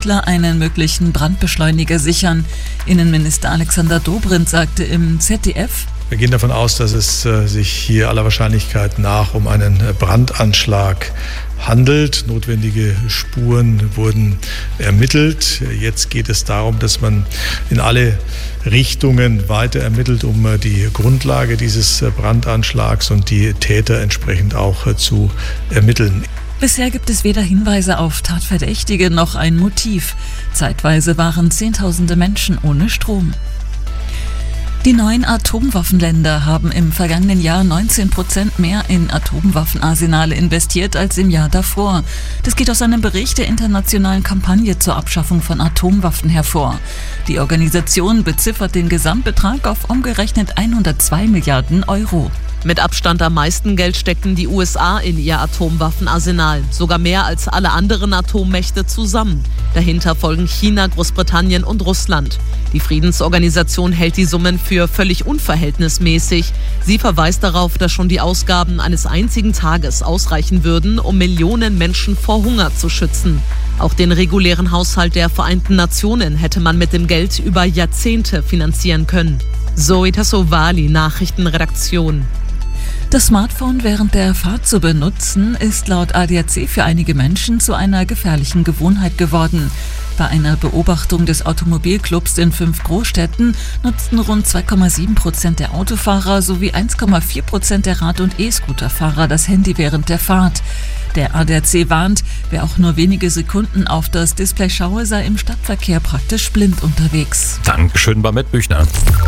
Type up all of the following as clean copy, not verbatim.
Ermittler einen möglichen Brandbeschleuniger sichern. Innenminister Alexander Dobrindt sagte im ZDF: Wir gehen davon aus, dass es sich hier aller Wahrscheinlichkeit nach um einen Brandanschlag handelt. Notwendige Spuren wurden ermittelt. Jetzt geht es darum, dass man in alle Richtungen weiter ermittelt, um die Grundlage dieses Brandanschlags und die Täter entsprechend auch zu ermitteln. Bisher gibt es weder Hinweise auf Tatverdächtige noch ein Motiv. Zeitweise waren Zehntausende Menschen ohne Strom. Die 9 Atomwaffenländer haben im vergangenen Jahr 19% mehr in Atomwaffenarsenale investiert als im Jahr davor. Das geht aus einem Bericht der internationalen Kampagne zur Abschaffung von Atomwaffen hervor. Die Organisation beziffert den Gesamtbetrag auf umgerechnet 102 Milliarden Euro. Mit Abstand am meisten Geld steckten die USA in ihr Atomwaffenarsenal, sogar mehr als alle anderen Atommächte zusammen. Dahinter folgen China, Großbritannien und Russland. Die Friedensorganisation hält die Summen für völlig unverhältnismäßig. Sie verweist darauf, dass schon die Ausgaben eines einzigen Tages ausreichen würden, um Millionen Menschen vor Hunger zu schützen. Auch den regulären Haushalt der Vereinten Nationen hätte man mit dem Geld über Jahrzehnte finanzieren können. Zoe Tassovali, Nachrichtenredaktion. Das Smartphone während der Fahrt zu benutzen, ist laut ADAC für einige Menschen zu einer gefährlichen Gewohnheit geworden. Bei einer Beobachtung des Automobilclubs in 5 Großstädten nutzten rund 2,7% der Autofahrer sowie 1,4% der Rad- und E-Scooterfahrer das Handy während der Fahrt. Der ADAC warnt, wer auch nur wenige Sekunden auf das Display schaue, sei im Stadtverkehr praktisch blind unterwegs. Dankeschön, Babette Büchner.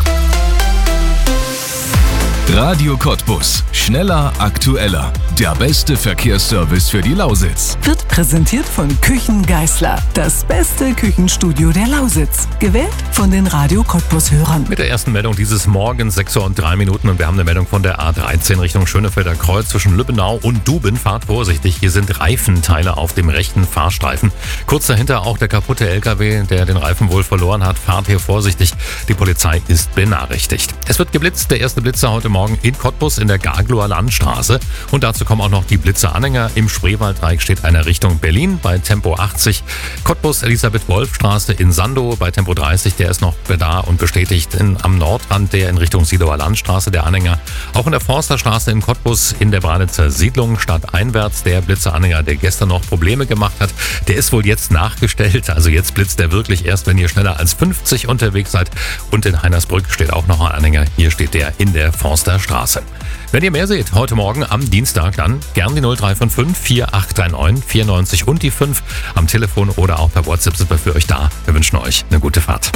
Radio Cottbus. Schneller, aktueller. Der beste Verkehrsservice für die Lausitz. Wird präsentiert von Küchen Geisler. Das beste Küchenstudio der Lausitz. Gewählt von den Radio Cottbus-Hörern. Mit der ersten Meldung dieses Morgens, 6:03 Uhr. Und wir haben eine Meldung von der A13 Richtung Schönefelder Kreuz zwischen Lübbenau und Duben. Fahrt vorsichtig, hier sind Reifenteile auf dem rechten Fahrstreifen. Kurz dahinter auch der kaputte LKW, der den Reifen wohl verloren hat. Fahrt hier vorsichtig, die Polizei ist benachrichtigt. Es wird geblitzt, der erste Blitzer heute Morgen in Cottbus in der Gagloer Landstraße. Und dazu kommen auch noch die Blitzeranhänger. Im Spreewalddreieck steht einer Richtung Berlin bei Tempo 80. Cottbus Elisabeth-Wolf-Straße in Sandow bei Tempo 30. Der ist noch da und bestätigt am Nordrand der in Richtung Siedlower Landstraße der Anhänger. Auch in der Forsterstraße in Cottbus in der Branitzer Siedlung stadteinwärts der Blitzeranhänger, der gestern noch Probleme gemacht hat. Der ist wohl jetzt nachgestellt. Also jetzt blitzt er wirklich erst, wenn ihr schneller als 50 unterwegs seid. Und in Heinersbrück steht auch noch ein Anhänger. Hier steht der in der Forsterstraße. Wenn ihr mehr seht, heute Morgen am Dienstag, dann gern die 0355 4839 94 und die 5 am Telefon oder auch per WhatsApp sind wir für euch da. Wir wünschen euch eine gute Fahrt.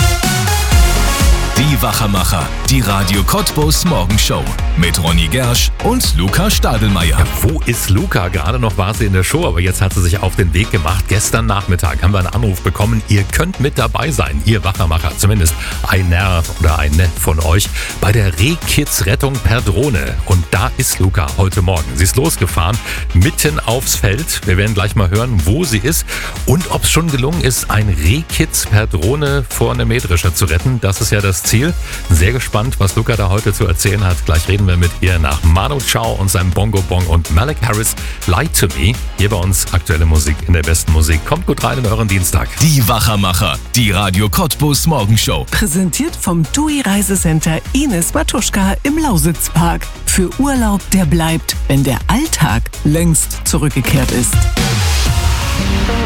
Die Wachermacher, die Radio Cottbus Morgenshow mit Ronny Gersch und Luca Stadelmeier. Ja, wo ist Luca? Gerade noch war sie in der Show, aber jetzt hat sie sich auf den Weg gemacht. Gestern Nachmittag haben wir einen Anruf bekommen. Ihr könnt mit dabei sein, ihr Wachermacher, zumindest einer oder eine von euch, bei der Rehkitzrettung per Drohne. Und da ist Luca heute Morgen. Sie ist losgefahren, mitten aufs Feld. Wir werden gleich mal hören, wo sie ist und ob es schon gelungen ist, ein Rehkitz per Drohne vor einem Mähdrescher zu retten. Das ist ja das Ziel. Sehr gespannt, was Luca da heute zu erzählen hat. Gleich reden wir mit ihr nach Manu Chao und seinem Bongo Bong und Malik Harris, Lie to Me. Hier bei uns aktuelle Musik in der besten Musik. Kommt gut rein in euren Dienstag. Die Wachermacher, die Radio Cottbus Morgenshow. Präsentiert vom TUI Reisecenter Ines Matuschka im Lausitzpark. Für Urlaub, der bleibt, wenn der Alltag längst zurückgekehrt ist.